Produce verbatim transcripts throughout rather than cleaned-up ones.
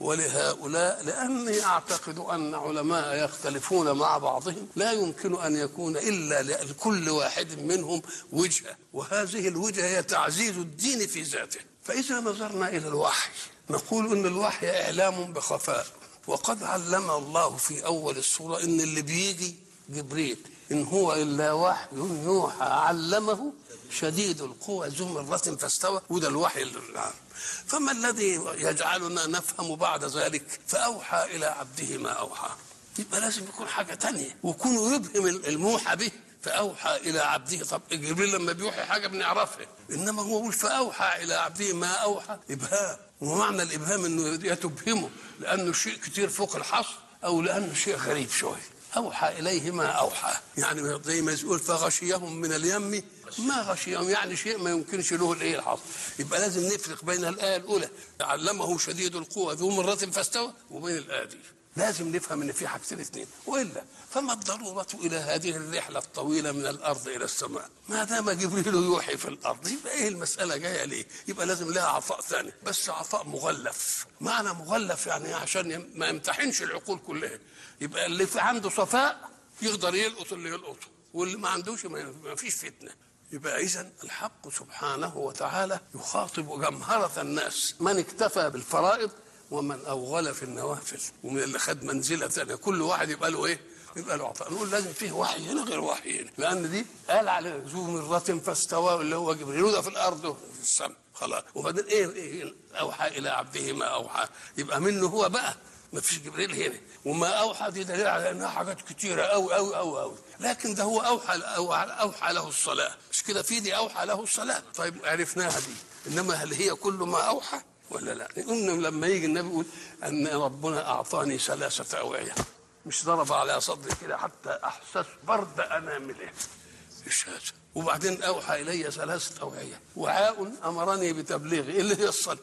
ولهؤلاء، لأني أعتقد أن علماء يختلفون مع بعضهم لا يمكن أن يكون إلا لكل واحد منهم وجهة، وهذه الوجهة هي تعزيز الدين في ذاته. فإذا نظرنا إلى الوحي نقول إن الوحي إعلام بخفاء، وقد علم الله في أول السورة إن اللي بيجي جبريل إن هو إلا وحي يوحى علمه شديد القوى ذو مرة فاستوى، وده الوحي العام. فما الذي يجعلنا نفهم بعد ذلك فأوحى إلى عبده ما أوحى؟ يبقى لازم يكون حاجة تانية، ويكون يبهم الموحى به فأوحى إلى عبده. طب جبريل لما بيوحي حاجة بنعرفها، إنما هو يقول فأوحى إلى عبده ما أوحى، إبهام. ومعنى الإبهام إنه يتبهمه لأنه شيء كتير فوق الحصر أو لأنه شيء غريب شوية. أوحى إليه ما أوحى، يعني زي ما يقول فغشيهم من اليم ما غشيهم، يعني شيء ما يمكنش له الايه الحصر. يبقى لازم نفرق بين الآية الأولى علمه شديد القوى ذو مرة فاستوى وبين الآية دي. لازم نفهم ان في حاجتين اثنين، والا فما الضروره الى هذه الرحله الطويله من الارض الى السماء؟ ما دام جبريل يوحي في الارض يبقى ايه المساله جايه ليه؟ يبقى لازم لها عطاء ثاني، بس عطاء مغلف. معنى مغلف يعني عشان ما يمتحنش العقول كلها، يبقى اللي في عنده صفاء يقدر يلقط اللي يلقطه، واللي ما عندوش ما فيش فتنه. يبقى إذن الحق سبحانه وتعالى يخاطب جمهرة الناس، من اكتفى بالفرائض ومن أوغل في النوافل، ومن اللي خد منزلة ثانية. كل واحد يبقى له إيه؟ يبقى له عطاء. نقول لازم فيه وحي هنا غير وحي هنا، لأن دي قال على ذو مرة فاستوى اللي هو جبريل، ده في الأرض وفي السماء خلاص. وبعدين إيه, إيه أوحى إلى عبده ما أوحى، يبقى منه هو بقى، ما فيش جبريل هنا. وما أوحى دي دليل على أنها حاجات كتيرة أوي أوي أوي أوي، لكن ده هو أوحى أوحى له الصلاة، مش كده؟ في دي أوحى له الصلاة، طيب عرفناها دي. إنما هل هي كل ما أوحى ولا لا؟ إنه لما يجي النبي يقول أن ربنا أعطاني ثلاثة أوعية، مش ضرب على صدري كده حتى أحسس برد أنامله، إيش هذا؟ وبعدين أوحى إلي ثلاثة أوعية، وعاء أمرني بتبليغه اللي هي الصلاة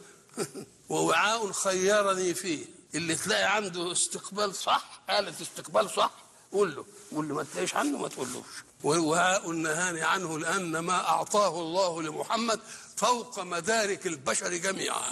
ووعاء خيرني فيه، اللي تلاقي عنده استقبال صح، آلة استقبال صح قول له، واللي ما تلاقيش عنه ما تقولوش. ووعاء نهاني عنه لأن ما أعطاه الله لمحمد فوق مدارك البشر جميعا.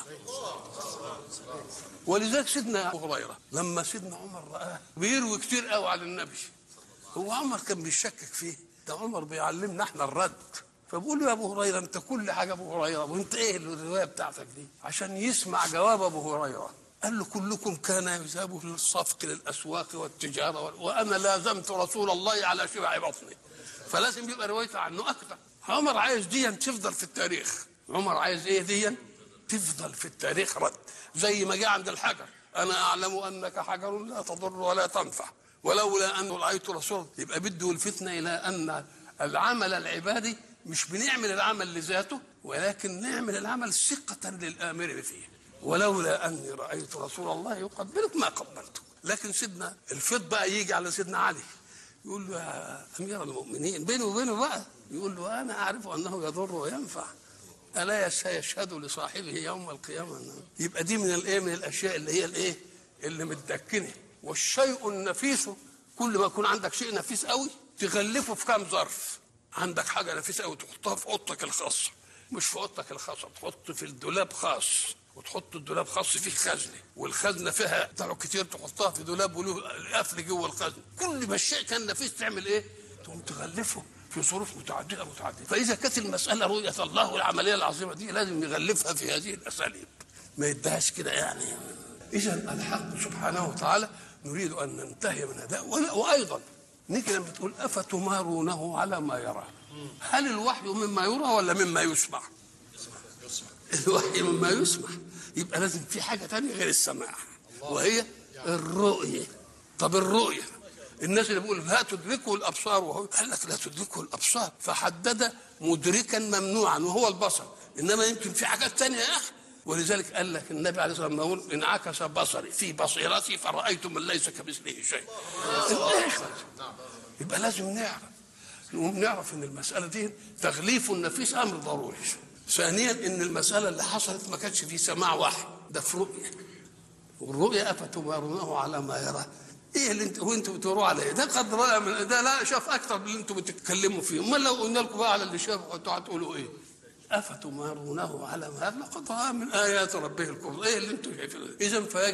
ولذلك سيدنا أبو هريرة لما سيدنا عمر رآه بيروي كتير قوي على النبي، هو عمر كان بيشكك فيه، ده عمر بيعلمنا احنا الرد. فبقول له يا ابو هريره انت كل حاجه ابو هريره، وانت ايه الروايه بتاعتك دي؟ عشان يسمع جواب ابو هريره. قال له كلكم كان يذهب للصفق للاسواق والتجاره، وانا لازمت رسول الله على شبع بطني، فلازم يبقى روايته عنه اكثر. عمر عايز دي تفضل في التاريخ، عمر عايز ايه دي تفضل في التاريخ رد، زي ما جاء عند الحجر انا اعلم انك حجر لا تضر ولا تنفع ولولا ان رايت رسول. يبقى بده الفتنه الى ان العمل العبادي مش بنعمل العمل لذاته، ولكن نعمل العمل ثقة للآمر فيه. ولولا أني رأيت رسول الله يقبلك ما قبلته. لكن سيدنا الفض بقى يجي على سيدنا علي يقول له يا أمير المؤمنين، بينه وبينه بقى يقول له أنا أعرف أنه يضر وينفع، ألا يشهد لصاحبه يوم القيامة. يبقى دي من الإيه، من الأشياء اللي هي الإيه اللي متدكنة. والشيء النفيس كل ما يكون عندك شيء نفيس قوي تغلفه في كام ظرف. عندك حاجه نفيسه قوي تحطها في اوضتك الخاصه، مش في اوضتك الخاصه، تحط في الدولاب خاص، وتحط الدولاب خاص فيه خزنه، والخزنه فيها بتاع كتير تحطها في دولاب وله قفل جوه الخزنه. كل ما الشيء كان نفيس تعمل ايه؟ تقوم تغلفه في ظروف متعدده متعدده. فاذا كانت المساله رؤيه الله العمليه العظيمه دي لازم نغلفها في هذه الاساليب، ما يدهاش كده يعني. اذا الحق سبحانه وتعالى نريد ان ننتهي من هذا. وايضا نيجي لما بتقول افتمارونه على ما يرى، هل الوحي مما يرى ولا مما يسمع؟ الوحي مما يسمع، يبقى لازم في حاجه ثانيه غير السماع وهي الرؤيه. طب الرؤيه الناس اللي بيقول لا تدركه الابصار، وهو قال لك لا تدركه الابصار، فحدد مدركا ممنوعا وهو البصر، انما يمكن في حاجات ثانيه يا اخي. ولذلك قال لك النبي عليه الصلاه والسلام يقول انعكس بصري في بصيرتي فرأيت من ليس كمثله شيء. يبقى لازم نعرف ونعرف ان المساله دي تغليف النفيس امر ضروري. ثانيا ان المساله اللي حصلت ما كانتش في سماع واحد، ده في رؤيه، والرؤيه افتمارونه على ما يرى. ايه اللي انت وانتوا بتقولوا عليه ده؟ قد رأى من ده، لا شاف اكتر من اللي انتوا بتتكلموا فيه. امال لو قلنا لكم بقى على اللي شافوا انتوا هتقولوا ايه؟ افتمارونه على ما يرى لقد رأى من ايات ربه الكبرى. ايه اللي انتوا شايفينه؟ اذا